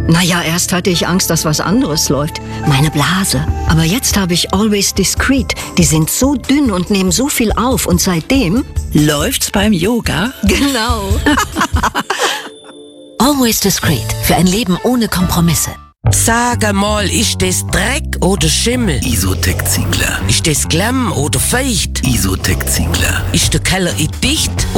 Naja, erst hatte ich Angst, dass was anderes läuft. Meine Blase. Aber jetzt habe ich Always Discreet. Die sind so dünn und nehmen so viel auf. Und seitdem... Läuft's beim Yoga? Genau. Always Discreet. Für ein Leben ohne Kompromisse. Sag mal, ist das Dreck oder Schimmel? Isotec Ziegler. Ist das Glemm oder feucht? Isotec Ziegler. Ist der Keller dicht